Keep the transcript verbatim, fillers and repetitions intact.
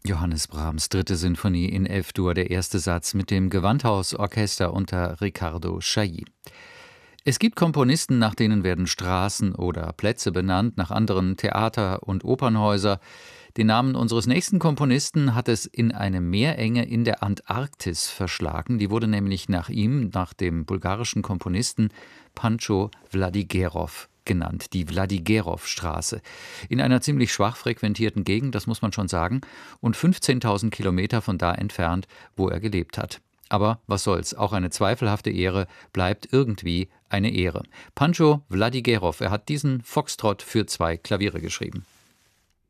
Johannes Brahms dritte Sinfonie in F-Dur, der erste Satz mit dem Gewandhausorchester unter Riccardo Chailly. Es gibt Komponisten, nach denen werden Straßen oder Plätze benannt, nach anderen Theater- und Opernhäuser. Den Namen unseres nächsten Komponisten hat es in eine Meerenge in der Antarktis verschlagen. Die wurde nämlich nach ihm, nach dem bulgarischen Komponisten Pancho Vladigerov genannt, die Vladigerov-Straße. In einer ziemlich schwach frequentierten Gegend, das muss man schon sagen, und fünfzehntausend Kilometer von da entfernt, wo er gelebt hat. Aber was soll's, auch eine zweifelhafte Ehre bleibt irgendwie eine Ehre. Pancho Vladigerov, er hat diesen Foxtrott für zwei Klaviere geschrieben.